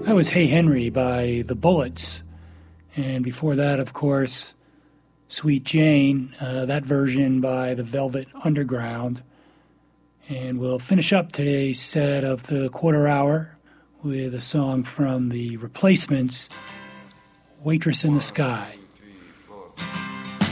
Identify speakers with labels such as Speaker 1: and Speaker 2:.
Speaker 1: That was Hey Henry by The Bullets. And before that, of course, Sweet Jane, that version by the Velvet Underground. And we'll finish up today's set of the quarter hour with a song from The Replacements, Waitress in the Sky.